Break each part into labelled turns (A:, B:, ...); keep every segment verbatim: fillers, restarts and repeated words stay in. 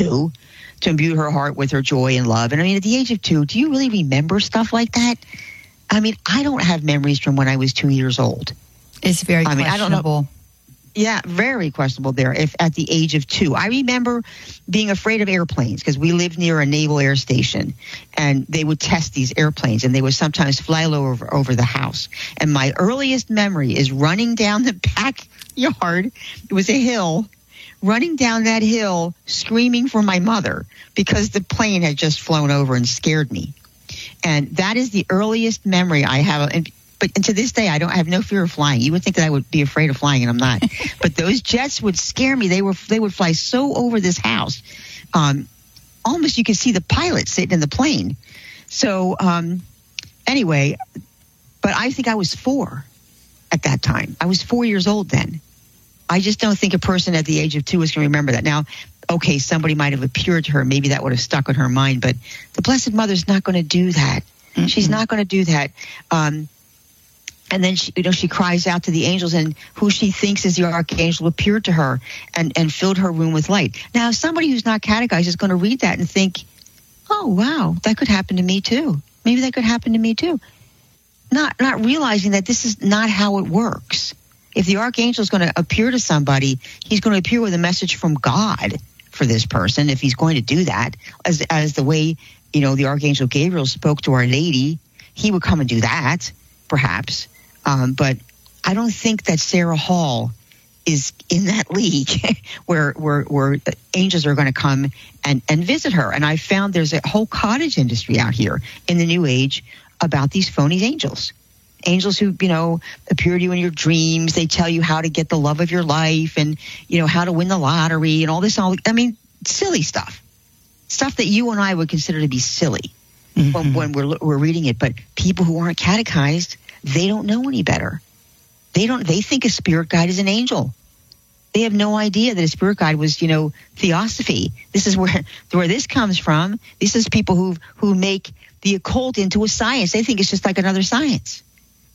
A: two, to imbue her heart with her joy and love. And I mean, at the age of two, do you really remember stuff like that? I mean, I don't have memories from when I was two years old.
B: It's very
A: I mean,
B: questionable.
A: I don't know. Yeah, very questionable there. If at the age of two, I remember being afraid of airplanes because we lived near a naval air station, and they would test these airplanes, and they would sometimes fly low over, over the house. And my earliest memory is running down the backyard. It was a hill. Running down that hill, screaming for my mother because the plane had just flown over and scared me. And that is the earliest memory I have. And But and to this day, I don't I have no fear of flying. You would think that I would be afraid of flying, and I'm not. But those jets would scare me. They were they would fly so over this house, um, almost you could see the pilot sitting in the plane. So um, anyway, but I think I was four at that time. I was four years old then. I just don't think a person at the age of two is going to remember that. Now, okay, somebody might have appeared to her. Maybe that would have stuck in her mind. But the Blessed Mother's not going to do that. Mm-hmm. She's not going to do that. Um, And then she, you know, she cries out to the angels, and who she thinks is the archangel appeared to her and, and filled her room with light. Now, somebody who's not catechized is going to read that and think, oh, wow, that could happen to me too. Maybe that could happen to me too. Not, not realizing that this is not how it works. If the archangel is going to appear to somebody, he's going to appear with a message from God for this person, if he's going to do that, as, as the way, you know, the archangel Gabriel spoke to Our Lady. He would come and do that, perhaps. Um, but I don't think that Sarah Hall is in that league where, where where angels are going to come and, and visit her. And I found there's a whole cottage industry out here in the New Age about these phony angels. Angels who, you know, appear to you in your dreams. They tell you how to get the love of your life and, you know, how to win the lottery and all this. All I mean, silly stuff. Stuff that you and I would consider to be silly mm-hmm. when, when we're we're reading it. But people who aren't catechized, they don't know any better. They don't. They think a spirit guide is an angel. They have no idea that a spirit guide was, you know, theosophy. This is where where this comes from. This is people who who make the occult into a science. They think it's just like another science.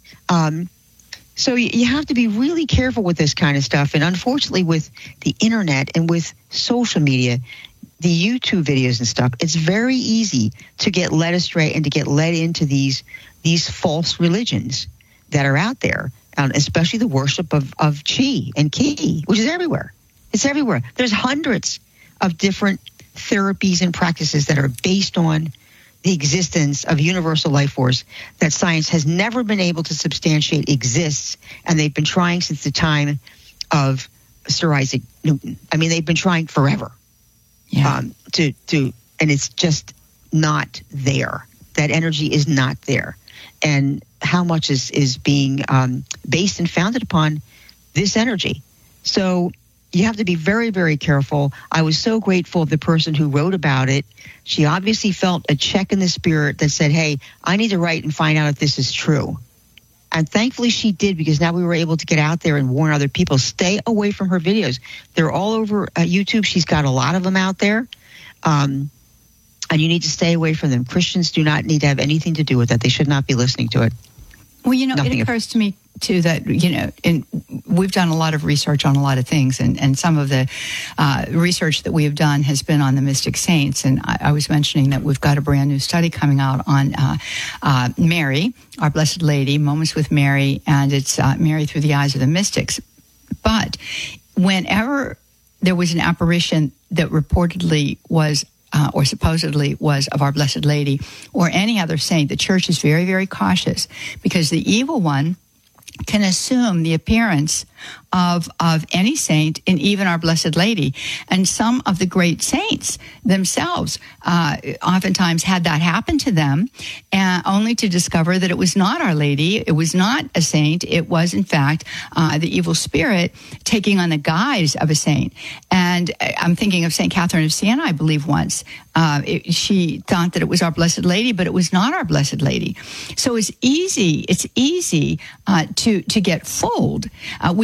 A: Um, so you, you have to be really careful with this kind of stuff. And unfortunately, with the internet and with social media, the YouTube videos and stuff, it's very easy to get led astray and to get led into these these false religions that are out there, um, especially the worship of, of Chi and Ki, which is everywhere. It's everywhere. There's hundreds of different therapies and practices that are based on the existence of universal life force that science has never been able to substantiate exists, and they've been trying since the time of Sir Isaac Newton. I mean, they've been trying forever. Yeah. Um, to to and it's just not there. That energy is not there. And how much is, is being um, based and founded upon this energy. So you have to be very, very careful. I was so grateful of the person who wrote about it. She obviously felt a check in the spirit that said, hey, I need to write and find out if this is true. And thankfully she did, because now we were able to get out there and warn other people. Stay away from her videos. They're all over uh, YouTube. She's got a lot of them out there. Um, and you need to stay away from them. Christians do not need to have anything to do with that. They should not be listening to it.
B: Well, you know, Nothing it occurs to me, too, that, you know, and we've done a lot of research on a lot of things, and, and some of the uh, research that we have done has been on the mystic saints. And I, I was mentioning that we've got a brand new study coming out on uh, uh, Mary, our Blessed Lady, Moments with Mary, and it's uh, Mary through the eyes of the mystics. But whenever there was an apparition that reportedly was Uh, or supposedly was of our Blessed Lady or any other saint, the church is very, very cautious, because the evil one can assume the appearance of of any saint and even our Blessed Lady. And some of the great saints themselves uh, oftentimes had that happen to them, and only to discover that it was not Our Lady, it was not a saint, it was in fact uh, the evil spirit taking on the guise of a saint. And I'm thinking of Saint Catherine of Siena, I believe once. Uh, it, she thought that it was our Blessed Lady, but it was not our Blessed Lady. So it's easy, it's easy uh, to, to get fooled, uh, which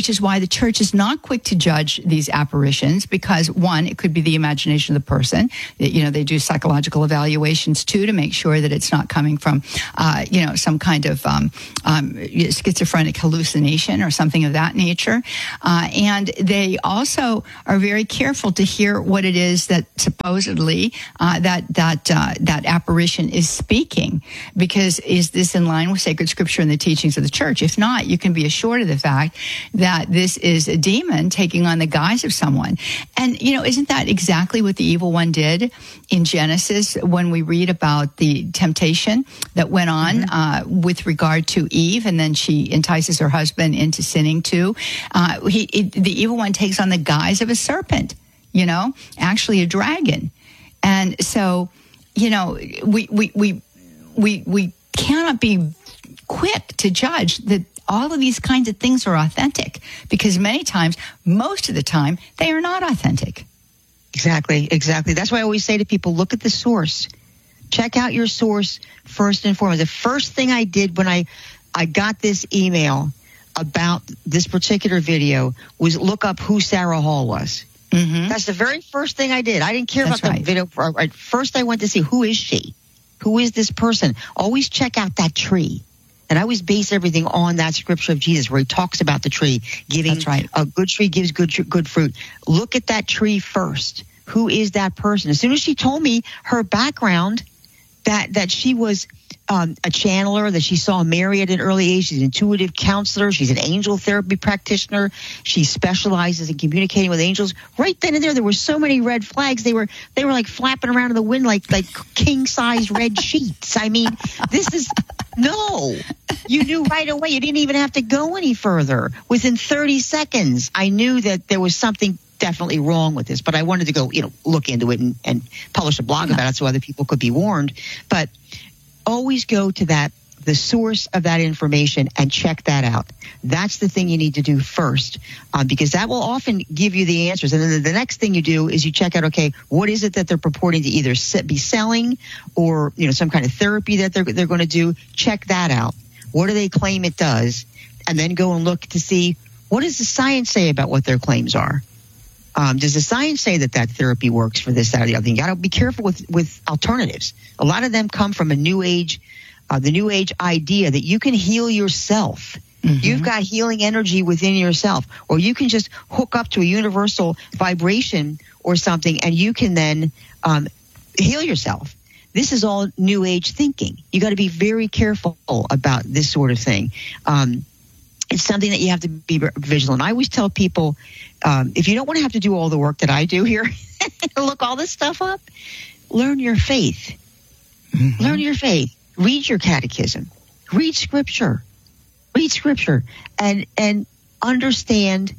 B: which is why the church is not quick to judge these apparitions, because one, it could be the imagination of the person. You know, they do psychological evaluations too to make sure that it's not coming from, uh, you know, some kind of um, um, schizophrenic hallucination or something of that nature. Uh, and they also are very careful to hear what it is that supposedly uh, that that uh, that apparition is speaking, because is this in line with sacred scripture and the teachings of the church? If not, you can be assured of the fact that this is a demon taking on the guise of someone. And, you know, isn't that exactly what the evil one did in Genesis when we read about the temptation that went on mm-hmm. uh, with regard to Eve, and then she entices her husband into sinning too? Uh, he, it, the evil one takes on the guise of a serpent, you know, actually a dragon. And so, you know, we we we we, we cannot be quick to judge that all of these kinds of things are authentic, because many times, most of the time, they are not authentic.
A: Exactly, exactly. That's why I always say to people, look at the source. Check out your source first and foremost. The first thing I did when I, I got this email about this particular video was look up who Sarah Hall was. Mm-hmm. That's the very first thing I did. I didn't care
B: That's
A: about
B: right.
A: the video. First, I went to see, who is she? Who is this person? Always check out that tree. And I always base everything on that scripture of Jesus where he talks about the tree giving.
B: That's right.
A: A good tree gives good good fruit. Look at that tree first. Who is that person? As soon as she told me her background, that that she was um, a channeler, that she saw Mary at an early age. She's an intuitive counselor. She's an angel therapy practitioner. She specializes in communicating with angels. Right then and there, there were so many red flags. They were they were like flapping around in the wind like like king size red sheets. I mean, this is no. You knew right away. You didn't even have to go any further. Within thirty seconds, I knew that there was something definitely wrong with this, but I wanted to go, you know, look into it and, and publish a blog about it so other people could be warned. But always go to that, the source of that information, and check that out. That's the thing you need to do first, um, because that will often give you the answers. And then the, the next thing you do is you check out, okay, what is it that they're purporting to either be selling or, you know, some kind of therapy that they're they're going to do. Check that out. What do they claim it does? And then go and look to see, what does the science say about what their claims are? Um, does the science say that that therapy works for this, that, or the other thing? You got to be careful with, with alternatives. A lot of them come from a new age, uh, the new age idea that you can heal yourself. Mm-hmm. You've got healing energy within yourself, or you can just hook up to a universal vibration or something, and you can then um, heal yourself. This is all new age thinking. You got to be very careful about this sort of thing. Um, It's something that you have to be vigilant. I always tell people, um, if you don't want to have to do all the work that I do here, look all this stuff up, learn your faith. Mm-hmm. Learn your faith. Read your catechism. Read scripture. Read scripture. And, and understand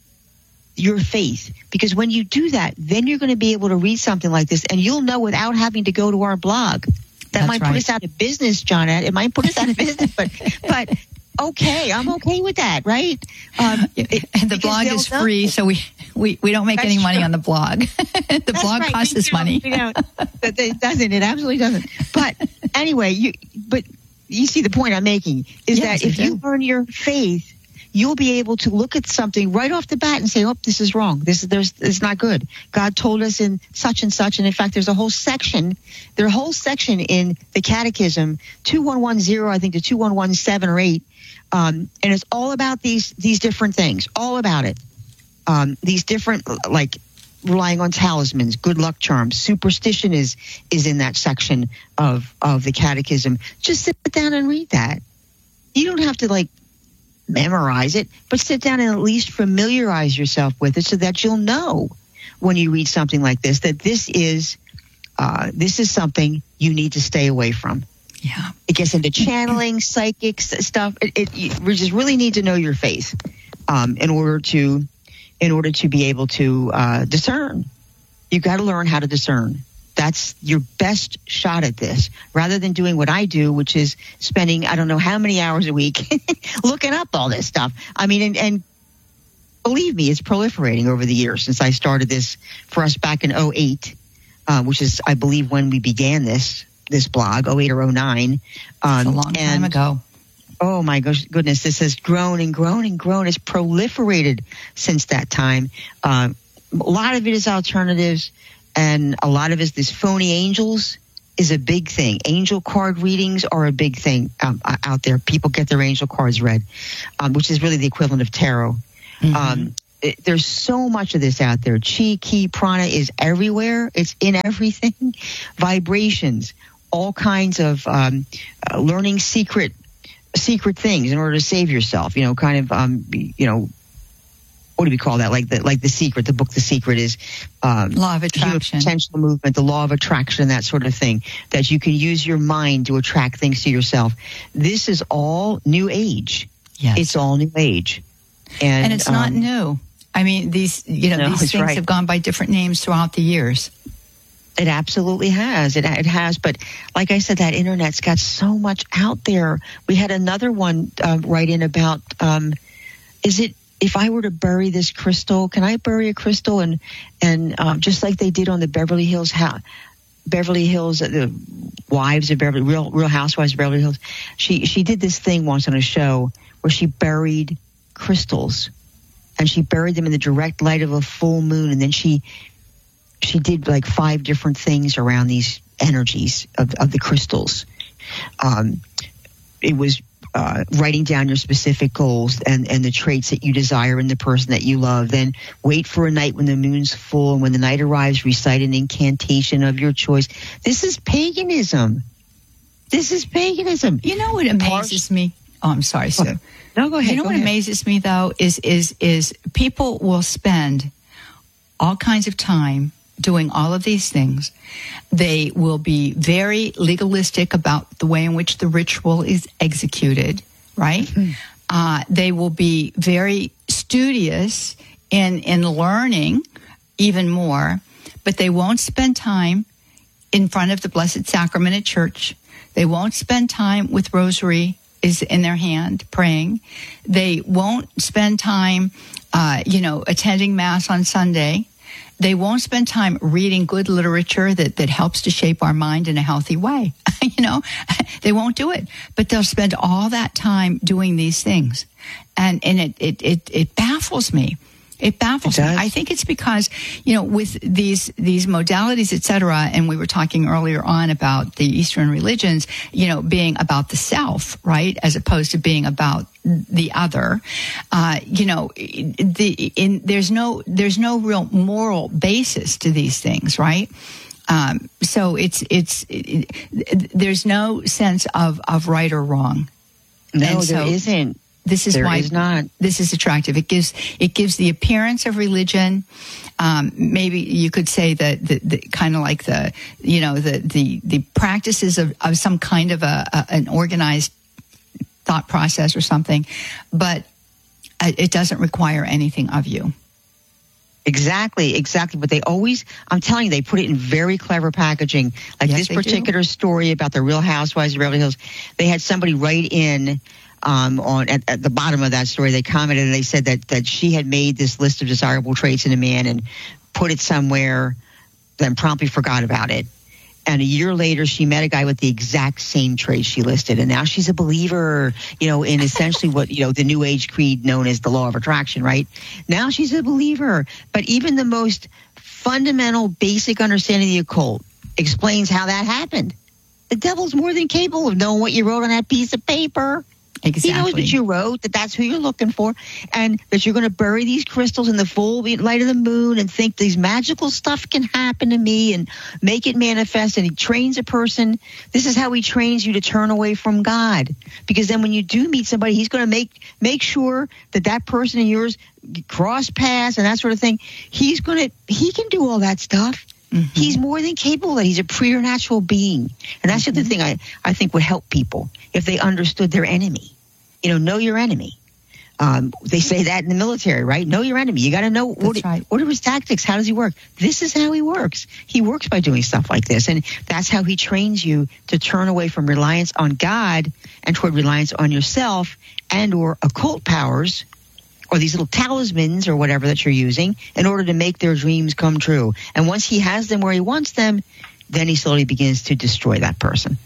A: your faith. Because when you do that, then you're going to be able to read something like this, and you'll know without having to go to our blog. That
B: That's
A: might
B: right.
A: put us out of business, Johnette. It might put us out of business, but but okay, I'm okay with that, right? Um, it,
B: and the blog is know. free, so we, we, we don't make
A: That's
B: any money
A: true.
B: on the blog. the
A: That's
B: blog
A: right.
B: costs
A: We
B: us
A: don't,
B: money.
A: We don't. It doesn't. It absolutely doesn't. But anyway, you but you see the point I'm making is
B: yes,
A: that if you learn your faith, you'll be able to look at something right off the bat and say, "Oh, this is wrong. This is there's it's not good. God told us in such and such." And in fact, there's a whole section, there's a whole section in the Catechism, two one one zero, I think, to two one one seven or eight, um, and it's all about these these different things, all about it. Um, these different, like relying on talismans, good luck charms, superstition is is in that section of of the Catechism. Just sit down and read that. You don't have to like memorize it, but sit down and at least familiarize yourself with it so that you'll know when you read something like this that this is uh, this is something you need to stay away from.
B: Yeah,
A: it gets into channeling, psychics stuff. It, it, you just really need to know your faith um, in order to in order to be able to uh, discern. You got to learn how to discern. That's your best shot at this, rather than doing what I do, which is spending, I don't know how many hours a week looking up all this stuff. I mean, and, and believe me, it's proliferating over the years since I started this for us back in oh eight, uh, which is, I believe, when we began this, this blog, oh eight or oh nine.
B: Um, a long time
A: and,
B: ago.
A: Oh my gosh, goodness, this has grown and grown and grown. It's proliferated since that time. Uh, a lot of it is alternatives, and a lot of it is these phony angels is a big thing. Angel card readings are a big thing um, out there. People get their angel cards read, um, which is really the equivalent of tarot. Mm-hmm. Um, it, there's so much of this out there. Chi, Ki, Prana is everywhere. It's in everything. Vibrations, all kinds of um, uh, learning secret secret things in order to save yourself. You know, kind of, um, you know, what do we call that? Like the like the Secret, the book The Secret is um,
B: law of attraction,
A: potential movement, the law of attraction, that sort of thing. That you can use your mind to attract things to yourself. This is all New Age.
B: Yes,
A: it's all New Age, and,
B: and it's not
A: um,
B: new. I mean, these you know
A: no,
B: these things
A: right.
B: have gone by different names throughout the years.
A: It absolutely has. It, it has. But like I said, that internet's got so much out there. We had another one uh, write in about, um, is it, if I were to bury this crystal, can I bury a crystal? And, and um, just like they did on the Beverly Hills, ha- Beverly Hills, the wives of Beverly, Real, Real Housewives of Beverly Hills, she, she did this thing once on a show where she buried crystals. And she buried them in the direct light of a full moon. And then she... She did like five different things around these energies of, of the crystals. Um, it was uh, writing down your specific goals and, and the traits that you desire in the person that you love. Then wait for a night when the moon's full, and when the night arrives, recite an incantation of your choice. This is paganism. This is paganism.
B: You know what amazes me? Oh, I'm sorry, Sue.
A: Okay. No, go ahead.
B: You know
A: go
B: what
A: ahead.
B: amazes me, though, is is is people will spend all kinds of time doing all of these things. They will be very legalistic about the way in which the ritual is executed, right? Mm-hmm. Uh, they will be very studious in, in learning even more, but they won't spend time in front of the Blessed Sacrament at church. They won't spend time with rosary is in their hand praying. They won't spend time, uh, you know, attending Mass on Sunday. They won't spend time reading good literature that, that helps to shape our mind in a healthy way. You know, they won't do it, but they'll spend all that time doing these things. And, and it, it, it, it baffles me. It baffles
A: it
B: me. I think it's because, you know, with these, these modalities, et cetera, and we were talking earlier on about the Eastern religions, you know, being about the self, right? As opposed to being about the other. Uh, you know, the, in, there's no, there's no real moral basis to these things, right? Um, so it's, it's, it, it, there's no sense of, of right or wrong.
A: No, so, there isn't.
B: This is
A: there
B: why
A: is not.
B: This is attractive. It gives it gives the appearance of religion. Um, maybe you could say that the, the kind of like the you know the the, the practices of, of some kind of a, a an organized thought process or something, but it doesn't require anything of you.
A: Exactly, exactly. But they always, I'm telling you, they put it in very clever packaging. Like
B: yes,
A: this particular
B: do.
A: story about the Real Housewives of Beverly Hills, they had somebody write in. Um, on at, at the bottom of that story, they commented and they said that, that she had made this list of desirable traits in a man and put it somewhere, then promptly forgot about it. And a year later, she met a guy with the exact same traits she listed, and now she's a believer, you know, in essentially what, you know, the New Age creed known as the law of attraction, right? Now she's a believer. But even the most fundamental, basic understanding of the occult explains how that happened. The devil's more than capable of knowing what you wrote on that piece of paper.
B: Exactly.
A: He knows what you wrote, that that's who you're looking for, and that you're going to bury these crystals in the full light of the moon and think these magical stuff can happen to me and make it manifest. And he trains a person. This is how he trains you to turn away from God. Because then when you do meet somebody, he's going to make make sure that that person and yours cross paths and that sort of thing. He's going to, he can do all that stuff. Mm-hmm. He's more than capable of that. He's a preternatural being. And that's mm-hmm. the other thing I, I think would help people if they understood their enemy. You know, know your enemy. Um, they say that in the military, right? Know your enemy. You got to know what,
B: that's right.
A: what are his tactics? How does he work? This is how he works. He works by doing stuff like this. And that's how he trains you to turn away from reliance on God and toward reliance on yourself and or occult powers or these little talismans or whatever that you're using in order to make their dreams come true. And once he has them where he wants them, then he slowly begins to destroy that person.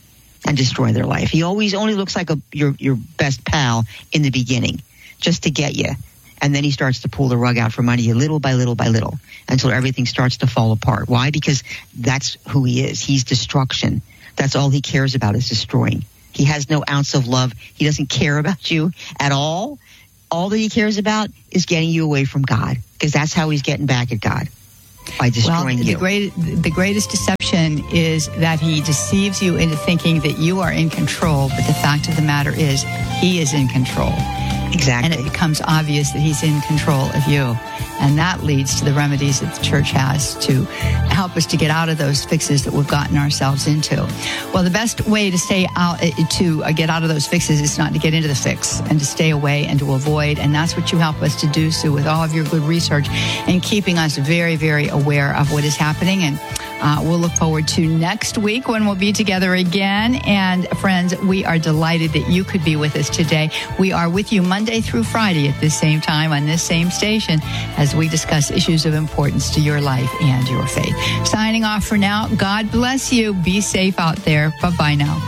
A: and destroy their life. He always only looks like a, your your best pal in the beginning, just to get you. And then he starts to pull the rug out from under you little by little by little until everything starts to fall apart. Why? Because that's who he is. He's destruction. That's all he cares about is destroying. He has no ounce of love. He doesn't care about you at all. All that he cares about is getting you away from God, because that's how he's getting back at God, by destroying
B: well, the
A: you.
B: Great, the greatest deception is that he deceives you into thinking that you are in control, but the fact of the matter is he is in control.
A: Exactly.
B: And it becomes obvious that he's in control of you. And that leads to the remedies that the church has to help us to get out of those fixes that we've gotten ourselves into. Well, the best way to stay out, to get out of those fixes is not to get into the fix and to stay away and to avoid. And that's what you help us to do, Sue, with all of your good research and keeping us very, very aware of what is happening. And uh, we'll look forward to next week when we'll be together again. And friends, we are delighted that you could be with us today. We are with you Monday through Friday at this same time on this same station as we discuss issues of importance to your life and your faith. Signing off for now. God bless you. Be safe out there. Bye-bye now.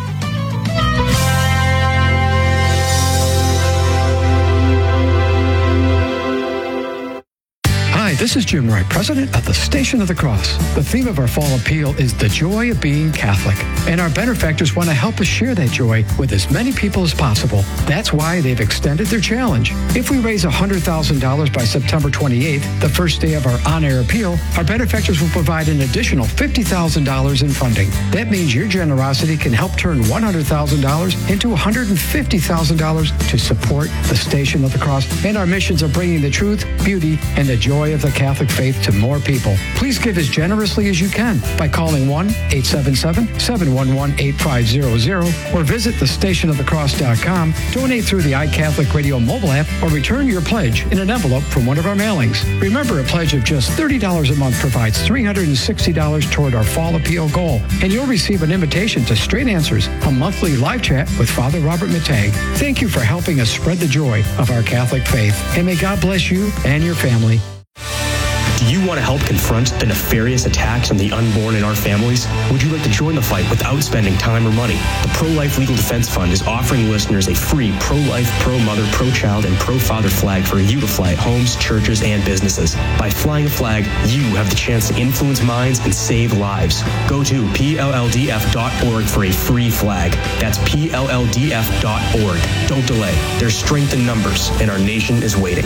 C: Hi, this is Jim Wright, president of the Station of the Cross. The theme of our fall appeal is the joy of being Catholic, and our benefactors want to help us share that joy with as many people as possible. That's why they've extended their challenge. If we raise one hundred thousand dollars by September twenty-eighth, the first day of our on-air appeal, our benefactors will provide an additional fifty thousand dollars in funding. That means your generosity can help turn one hundred thousand dollars into one hundred fifty thousand dollars to support the Station of the Cross and our missions of bringing the truth, beauty, and the joy of the Catholic faith to more people. Please give as generously as you can by calling one eight seven seven, seven one one, eight five zero zero or visit the station of the cross dot com, donate through the iCatholic Radio mobile app, or return your pledge in an envelope from one of our mailings. Remember, a pledge of just thirty dollars a month provides three hundred sixty dollars toward our fall appeal goal, and you'll receive an invitation to Straight Answers, a monthly live chat with Father Robert Matag. Thank you for helping us spread the joy of our Catholic faith, and may God bless you and your family.
D: Do you want to help confront the nefarious attacks on the unborn in our families? Would you like to join the fight without spending time or money? The Pro-Life Legal Defense Fund is offering listeners a free pro-life, pro-mother, pro-child, and pro-father flag for you to fly at homes, churches, and businesses. By flying a flag, you have the chance to influence minds and save lives. Go to P L L D F dot org for a free flag. That's P L L D F dot org. Don't delay. There's strength in numbers, and our nation is waiting.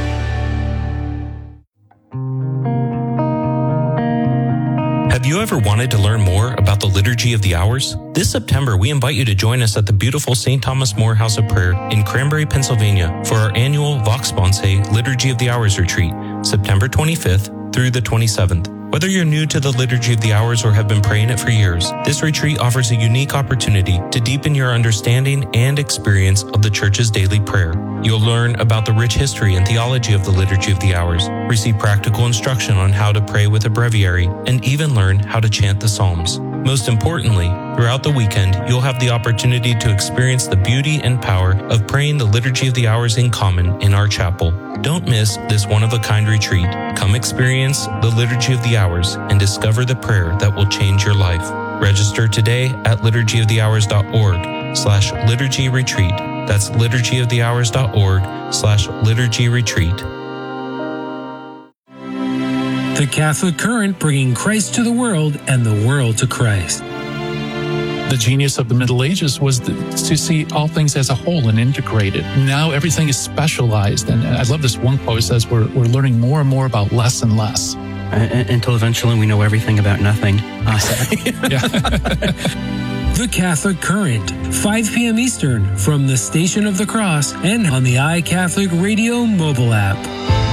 E: Have you ever wanted to learn more about the Liturgy of the Hours? This September, we invite you to join us at the beautiful Saint Thomas More House of Prayer in Cranberry, Pennsylvania for our annual Vox Sponsae Liturgy of the Hours retreat, September twenty-fifth through the twenty-seventh. Whether you're new to the Liturgy of the Hours or have been praying it for years, this retreat offers a unique opportunity to deepen your understanding and experience of the Church's daily prayer. You'll learn about the rich history and theology of the Liturgy of the Hours, receive practical instruction on how to pray with a breviary, and even learn how to chant the Psalms. Most importantly, throughout the weekend, you'll have the opportunity to experience the beauty and power of praying the Liturgy of the Hours in common in our chapel. Don't miss this one-of-a-kind retreat. Come experience the Liturgy of the Hours and discover the prayer that will change your life. Register today at liturgy of the hours dot org slash liturgy retreat. That's liturgy of the hours dot org slash liturgy retreat.
F: The Catholic Current, bringing Christ to the world and the world to Christ.
G: The genius of the Middle Ages was the, to see all things as a whole and integrated. Now everything is specialized. And I love this one quote that says we're, we're learning more and more about less and less.
H: Uh, until eventually we know everything about nothing. Uh,
F: The Catholic Current, five p.m. Eastern, from the Station of the Cross and on the iCatholic Radio mobile app.